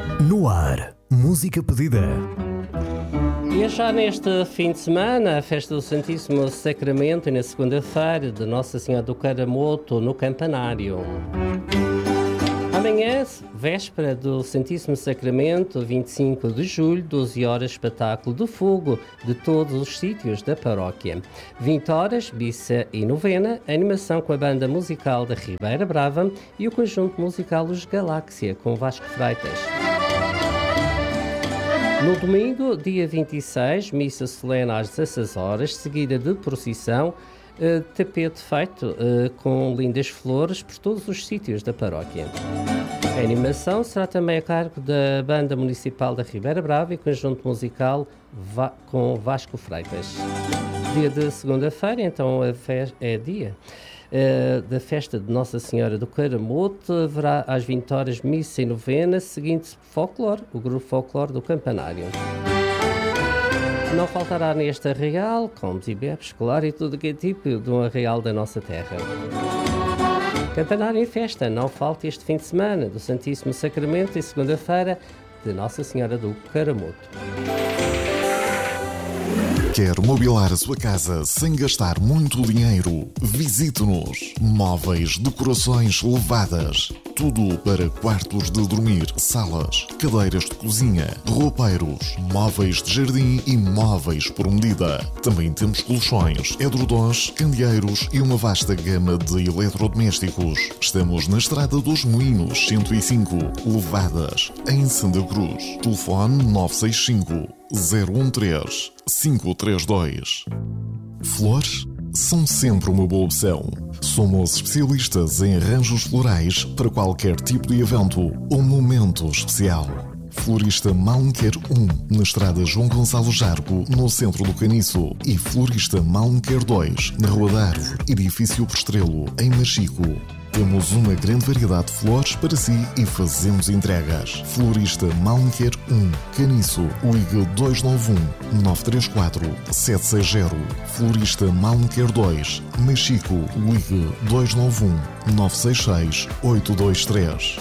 No ar, música pedida. E é já neste fim de semana, a festa do Santíssimo Sacramento, e na segunda-feira, de Nossa Senhora do Caramoto, no Campanário. Amanhã, véspera do Santíssimo Sacramento, 25 de julho, 12 horas, espetáculo de fogo de todos os sítios da paróquia. 20 horas, missa e novena, animação com a banda musical da Ribeira Brava e o conjunto musical Os Galáxia, com Vasco Freitas. No domingo, dia 26, missa solene às 16 horas, seguida de procissão, tapete feito com lindas flores por todos os sítios da paróquia. A animação será também a cargo da Banda Municipal da Ribeira Brava e conjunto musical com Vasco Freitas. Dia de segunda-feira, então, é dia da festa de Nossa Senhora do Caramoto. Haverá às 20 horas missa e novena, seguinte folclore, o grupo folclore do Campanário. Não faltará neste arraial, comes e bebes, claro, e tudo que é tipo de um arraial da nossa terra. Campanário em festa, não falte este fim de semana do Santíssimo Sacramento e segunda-feira de Nossa Senhora do Caramoto. Quer mobilar a sua casa sem gastar muito dinheiro? Visite-nos. Móveis, decorações levadas. Tudo para quartos de dormir, salas, cadeiras de cozinha, roupeiros, móveis de jardim e móveis por medida. Também temos colchões, edredons, candeeiros e uma vasta gama de eletrodomésticos. Estamos na Estrada dos Moinhos, 105, Levadas, em Santa Cruz. Telefone 965 013 532. Flores são sempre uma boa opção. Somos especialistas em arranjos florais para qualquer tipo de evento ou momento especial. Florista Malmquer 1, na Estrada João Gonçalo Jargo, no centro do Caniço, e Florista Malmquer 2, na Rua da Árvore, edifício Prestrelo, em Machico. Temos uma grande variedade de flores para si e fazemos entregas. Florista Malmquer 1, Caniço, ligue 291 934 760. Florista Malmquer 2, Machico, ligue 291 966 823.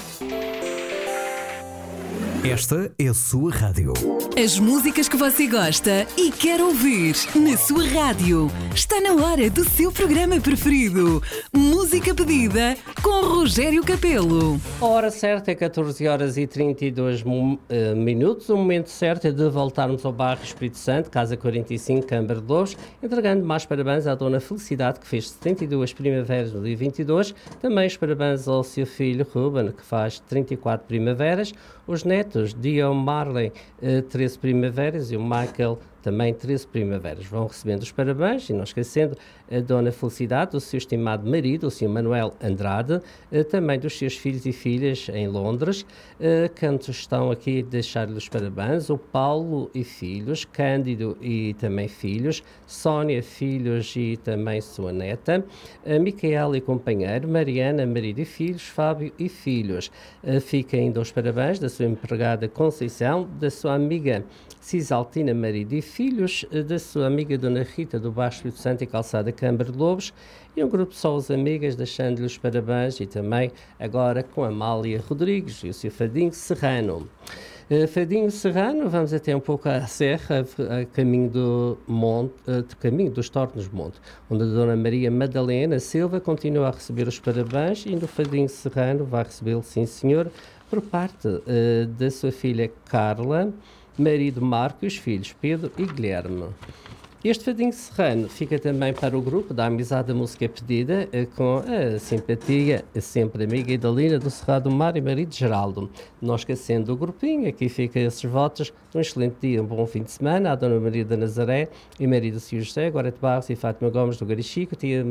Esta é a sua rádio. As músicas que você gosta e quer ouvir na sua rádio. Está na hora do seu programa preferido. Música pedida com Rogério Capelo. A hora certa é 14 horas e 32 minutos. O momento certo é de voltarmos ao bairro Espírito Santo, Casa 45, Câmara de Lobos, entregando mais parabéns à Dona Felicidade, que fez 72 primaveras no dia 22. Também os parabéns ao seu filho Ruben, que faz 34 primaveras. Os netos, Dion Marley, 13 primaveras, e o Michael, também 13 primaveras. Vão recebendo os parabéns e não esquecendo a Dona Felicidade, do seu estimado marido, o Sr. Manuel Andrade, também dos seus filhos e filhas em Londres, que estão aqui a deixar-lhe os parabéns, o Paulo e filhos, Cândido e também filhos, Sónia, filhos e também sua neta, Micaela e companheiro, Mariana, marido e filhos, Fábio e filhos. Fica ainda os parabéns da sua empregada Conceição, da sua amiga Cisaltina, marido e filhos, da sua amiga Dona Rita, do Baixo Espírito Santo e Calçada Câmara de Lobos, e um grupo só os amigas, deixando-lhe os parabéns, e também agora com Amália Rodrigues e o seu Fadinho Serrano. Fadinho Serrano, vamos até um pouco à serra, a caminho do Monte, caminho dos Tornos Monte, onde a Dona Maria Madalena Silva continua a receber os parabéns, e no Fadinho Serrano vai recebê-lo, sim senhor, por parte da sua filha Carla, marido Marco e os filhos Pedro e Guilherme. Este Fadinho Serrano fica também para o grupo da Amizade da Música Pedida, com a simpatia sempre amiga Idalina do Cerrado do Mar e marido Geraldo. Não esquecendo o grupinho, aqui fica esses votos. Um excelente dia, um bom fim de semana à Dona Maria da Nazaré e marido Sr. José, Gorete Barros e Fátima Gomes do Garichico, tia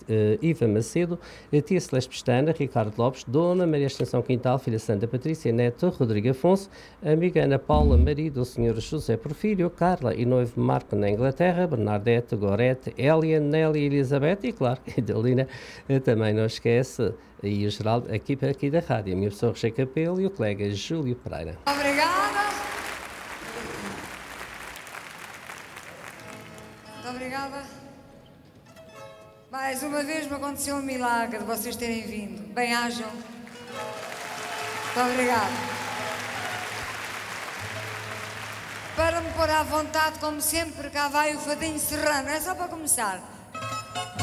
Iva Macedo, tia Celeste Pestana, Ricardo Lopes, Dona Maria Extensão Quintal, filha Santa Patrícia, neto Rodrigo Afonso, amiga Ana Paula, marido o Sr. José Porfírio, Carla e noivo Marco na Inglaterra, Bernadette, Gorete, Elia, Nelly, Elizabeth e, claro, Idalina também não esquece, e o Geraldo, aqui da rádio, a minha pessoa Rogério Capelo e o colega Júlio Pereira. Obrigada. Muito obrigada. Mais uma vez me aconteceu um milagre de vocês terem vindo. Bem-ajam. Muito obrigada. para me pôr à vontade, como sempre, cá vai o fadinho serrano. É só para começar.